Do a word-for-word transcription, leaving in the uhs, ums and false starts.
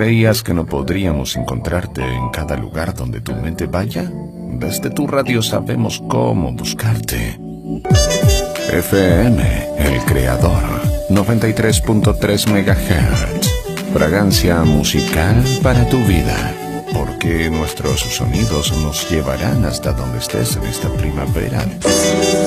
¿Creías que no podríamos encontrarte en cada lugar donde tu mente vaya? Desde tu radio sabemos cómo buscarte. F M, El Creador, noventa y tres punto tres megahertz. Fragancia musical para tu vida, porque nuestros sonidos nos llevarán hasta donde estés en esta primavera.